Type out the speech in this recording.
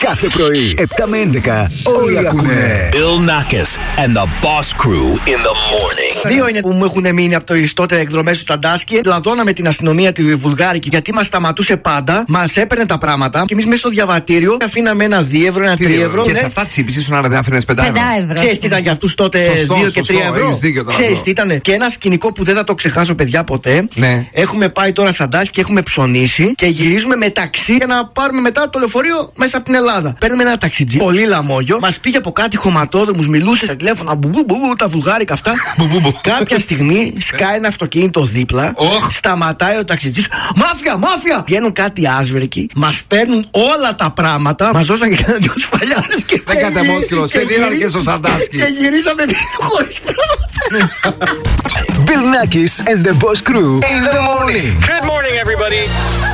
Κάθε πρωί, 7 με 11, όλοι ακούνε. Bill Nackis and the Boss Crew in the morning. Δύο είναι που μου έχουν μείνει από το τότε εκδρομές του Σταντάσκι. Λαδώναμε την αστυνομία τη Βουλγάρικη γιατί μας σταματούσε πάντα. Μας έπαιρνε τα πράγματα και εμείς μέσα στο διαβατήριο αφήναμε ένα 2 ευρώ, ένα 3 ευρώ. Και ναι. σε αυτά τις είπες, ήσουν άρα δεν άφηνες 5 ευρώ. Ξέρεις τι ήταν για αυτούς τότε 2 και 3 ευρώ. Ξέρεις τι ήταν. Και ένα σκηνικό που δεν θα το ξεχάσω, παιδιά, ποτέ. Ναι. Έχουμε πάει τώρα Σταντάσκι και έχουμε ψωνίσει και γυρίζουμε με ταξί για να πάρουμε μετά το λεωφορείο μέσα από την Ελλάδα. Παίρνουμε ένα ταξιτζί, πολύ λαμόγιο, μας πήγε από κάτι χωματόδρομους, μιλούσε στα τηλέφωνα, τα βουλγάρικα αυτά. Κάποια στιγμή σκάει ένα αυτοκίνητο δίπλα, σταματάει ο ταξιτζής, μάφια, μάφια! Βγαίνουν κάτι άσβερκοι, μας παίρνουν όλα τα πράγματα, μας δώσαν και κανένα δυο σφαλιάδες και δεν κάτε μόσκυλο, σε δίνανε και στο Σταντάσκι. Και γυρίσαμε χωρίς πράγματα. Bill Nackis and the Boss Crew in the morning. Good morning, everybody.